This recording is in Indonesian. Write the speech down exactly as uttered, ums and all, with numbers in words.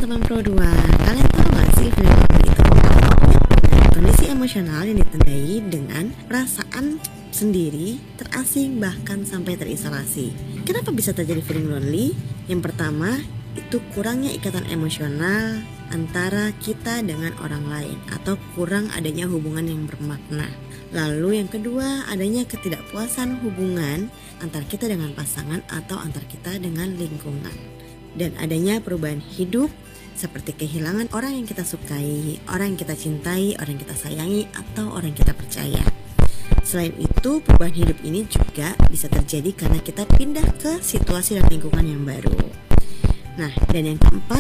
teman-teman Pro dua, kalian tahu gak sih feeling lonely itu apa? Kondisi emosional yang ditandai dengan perasaan sendiri, terasing, bahkan sampai terisolasi. Kenapa bisa terjadi feeling lonely? Yang pertama, itu kurangnya ikatan emosional antara kita dengan orang lain atau kurang adanya hubungan yang bermakna. Lalu yang kedua, adanya ketidakpuasan hubungan antar kita dengan pasangan atau antar kita dengan lingkungan. Dan adanya perubahan hidup seperti kehilangan orang yang kita sukai, orang yang kita cintai, orang yang kita sayangi, atau orang yang kita percaya. Selain itu, perubahan hidup ini juga bisa terjadi karena kita pindah ke situasi dan lingkungan yang baru. Nah, dan yang keempat,